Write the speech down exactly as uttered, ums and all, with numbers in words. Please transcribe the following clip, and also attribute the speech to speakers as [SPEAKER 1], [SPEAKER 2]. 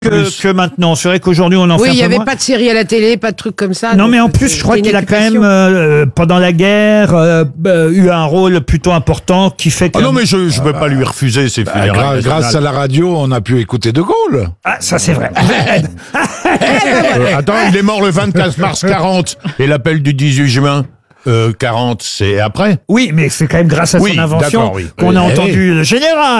[SPEAKER 1] que, que maintenant. C'est vrai qu'aujourd'hui, on en
[SPEAKER 2] Oui,
[SPEAKER 1] fait un
[SPEAKER 2] il n'y
[SPEAKER 1] peu
[SPEAKER 2] avait
[SPEAKER 1] moins.
[SPEAKER 2] pas de série à la télé, pas de trucs comme ça.
[SPEAKER 1] Non,
[SPEAKER 2] donc
[SPEAKER 1] mais en
[SPEAKER 2] c'était-
[SPEAKER 1] plus, je crois
[SPEAKER 2] c'était
[SPEAKER 1] qu'il
[SPEAKER 2] une
[SPEAKER 1] a quand même,
[SPEAKER 2] occupation.
[SPEAKER 1] euh, pendant la guerre, euh, euh, eu un rôle plutôt important qui fait que...
[SPEAKER 3] Ah non, mais je ne peux pas lui refuser ses
[SPEAKER 4] Bah,
[SPEAKER 3] funérailles.
[SPEAKER 4] gra- grâce à la radio, on a pu écouter De Gaulle.
[SPEAKER 1] Ah, ça c'est vrai.
[SPEAKER 3] Euh, attends, il est mort le vingt-quatre mars quarante. Et l'appel du dix-huit juin euh, quarante, c'est après.
[SPEAKER 1] Oui, mais c'est quand même grâce à
[SPEAKER 3] Oui,
[SPEAKER 1] son invention
[SPEAKER 3] d'accord, oui.
[SPEAKER 1] qu'on a
[SPEAKER 4] Eh oui.
[SPEAKER 1] entendu le général.